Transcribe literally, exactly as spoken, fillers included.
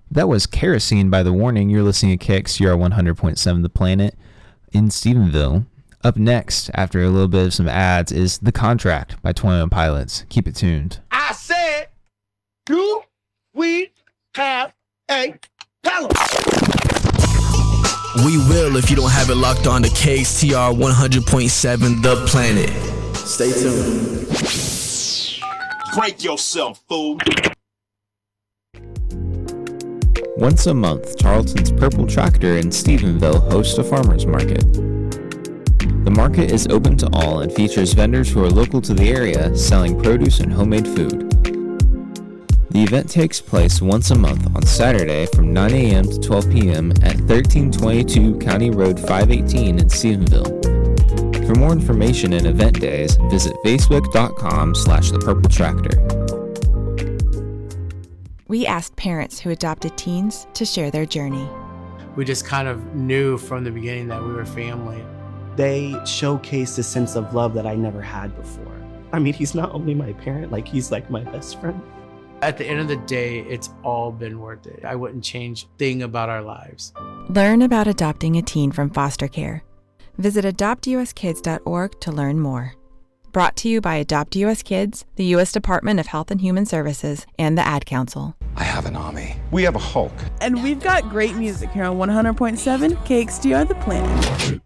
That was Kerosene by The Warning. You're listening to K X T R one hundred point seven The Planet in Stephenville. Up next, after a little bit of some ads, is The Contract by twenty-one Pilots. Keep it tuned. I said, do we have a pallet? We will if you don't have it locked on to K X T R one hundred point seven The Planet. Stay tuned. Break yourself, fool. Once a month, Charlton's Purple Tractor in Stephenville hosts a farmer's market. The market is open to all and features vendors who are local to the area selling produce and homemade food. The event takes place once a month on Saturday from nine a.m. to twelve p.m. at thirteen twenty-two County Road five eighteen in Stephenville. For more information and event days, visit facebook.com slash the Purple Tractor. We asked parents who adopted teens to share their journey. We just kind of knew from the beginning that we were family. They showcased a sense of love that I never had before. I mean, he's not only my parent, like he's like my best friend. At the end of the day, it's all been worth it. I wouldn't change a thing about our lives. Learn about adopting a teen from foster care. Visit adopt u s kids dot org to learn more. Brought to you by Adopt U S Kids, the U S Department of Health and Human Services, and the Ad Council. I have an army. We have a Hulk. And we've got great music here on one hundred point seven K X T R The Planet.